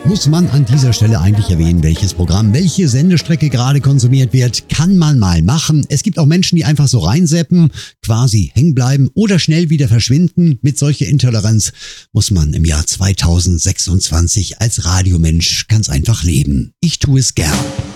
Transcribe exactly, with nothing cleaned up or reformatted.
Muss man an dieser Stelle eigentlich erwähnen, welches Programm, welche Sendestrecke gerade konsumiert wird? Kann man mal machen. Es gibt auch Menschen, die einfach so reinseppen, quasi hängen bleiben oder schnell wieder verschwinden. Mit solcher Intoleranz muss man im Jahr zweitausendsechsundzwanzig als Radiomensch ganz einfach leben. Ich tue es gern.